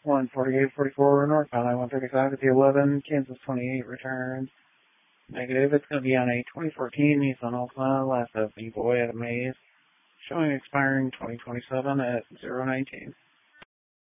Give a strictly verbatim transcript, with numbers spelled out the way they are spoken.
one forty-eight forty-four, northbound I one thirty-five at the eleven, Kansas twenty-eight returns. Negative, it's going to be on a twenty fourteen Nissan Altima, last of the boy at a maze, showing expiring twenty twenty-seven at zero nineteen.